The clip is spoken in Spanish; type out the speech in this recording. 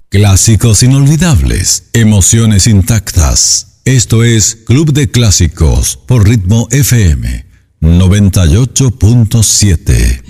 Clásicos inolvidables, emociones intactas. Esto es Club de Clásicos por Ritmo FM 98.7.